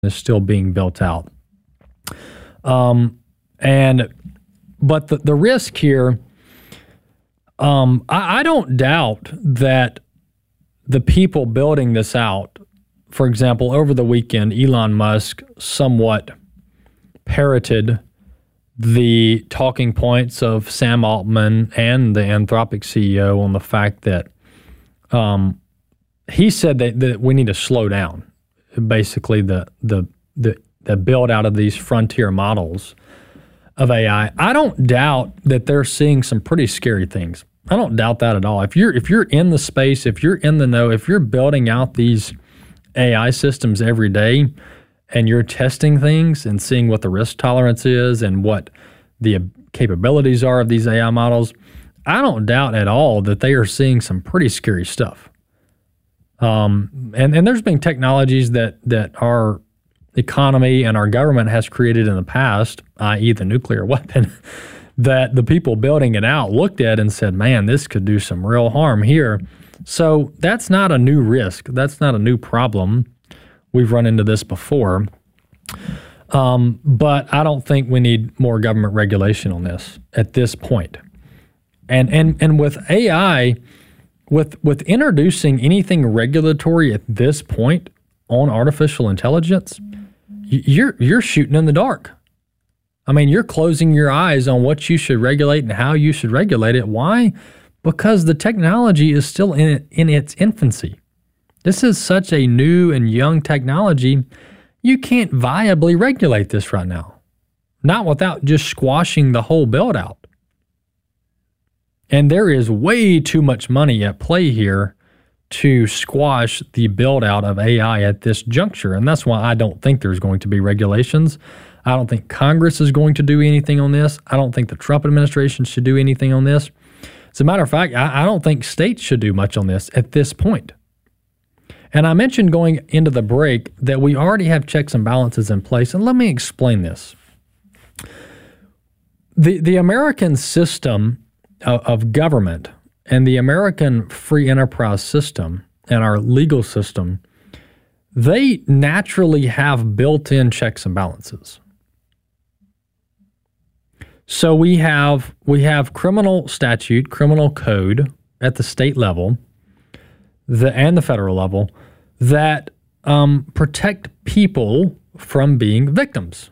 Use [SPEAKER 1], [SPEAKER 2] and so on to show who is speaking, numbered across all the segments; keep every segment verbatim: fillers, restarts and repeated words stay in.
[SPEAKER 1] is still being built out. Um, and but the, the risk here, um, I, I don't doubt that the people building this out, for example, over the weekend, Elon Musk somewhat parroted the talking points of Sam Altman and the Anthropic C E O on the fact that um, he said that, that we need to slow down, basically the the the, the build out of these frontier models of A I. I don't doubt that they're seeing some pretty scary things. I don't doubt that at all. If you're if you're in the space, if you're in the know, if you're building out these A I systems every day, and you're testing things and seeing what the risk tolerance is and what the capabilities are of these A I models, I don't doubt at all that they are seeing some pretty scary stuff. Um, and, and there's been technologies that, that our economy and our government has created in the past, that is the nuclear weapon, that the people building it out looked at and said, man, this could do some real harm here. So that's not a new risk. That's not a new problem. We've run into this before, um, but I don't think we need more government regulation on this at this point. And and and with A I, with with introducing anything regulatory at this point on artificial intelligence, you're you're shooting in the dark. I mean, you're closing your eyes on what you should regulate and how you should regulate it. Why? Because the technology is still in in its infancy. This is such a new and young technology, you can't viably regulate this right now. Not without just squashing the whole build out. And there is way too much money at play here to squash the build out of A I at this juncture. And that's why I don't think there's going to be regulations. I don't think Congress is going to do anything on this. I don't think the Trump administration should do anything on this. As a matter of fact, I, I don't think states should do much on this at this point. And I mentioned going into the break that we already have checks and balances in place. And let me explain this. The, the American system of, of government and the American free enterprise system and our legal system, they naturally have built-in checks and balances. So we have we have criminal statute, criminal code at the state level, the and the federal level, that um, protect people from being victims.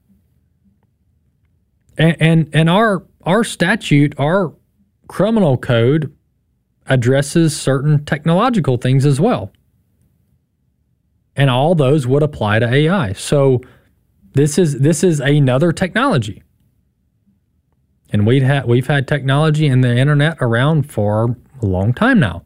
[SPEAKER 1] And, and and our our statute, our criminal code addresses certain technological things as well. And all those would apply to A I. So this is this is another technology. And we'd ha- we've had technology and the internet around for a long time now.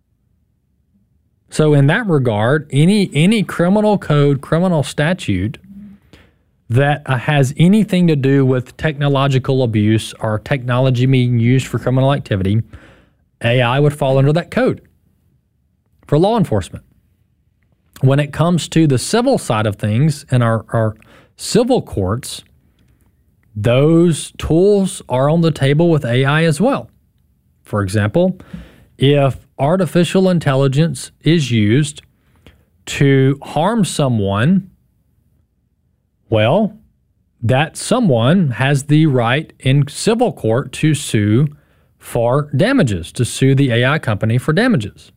[SPEAKER 1] So in that regard, any any criminal code, criminal statute that uh, has anything to do with technological abuse or technology being used for criminal activity, A I would fall under that code for law enforcement. When it comes to the civil side of things and our, our civil courts, those tools are on the table with A I as well. For example, if artificial intelligence is used to harm someone, well, that someone has the right in civil court to sue for damages, to sue the A I company for damages.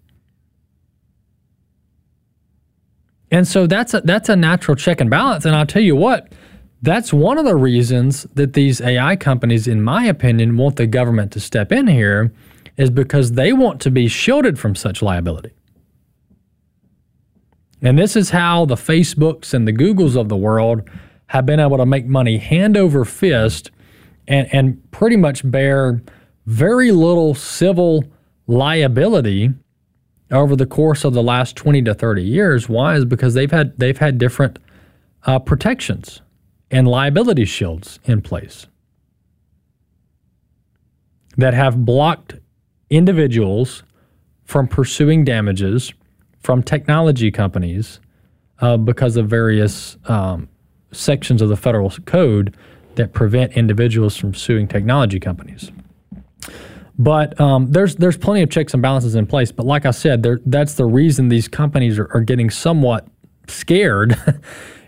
[SPEAKER 1] And so that's a, that's a natural check and balance. And I'll tell you what, that's one of the reasons that these A I companies, in my opinion, want the government to step in here, is because they want to be shielded from such liability. And this is how the Facebooks and the Googles of the world have been able to make money hand over fist and, and pretty much bear very little civil liability over the course of the last twenty to thirty years. Why? Is because they've had they've had different uh, protections and liability shields in place that have blocked individuals from pursuing damages from technology companies uh, because of various um, sections of the federal code that prevent individuals from suing technology companies. But um, there's there's plenty of checks and balances in place. But like I said, that's the reason these companies are, are getting somewhat scared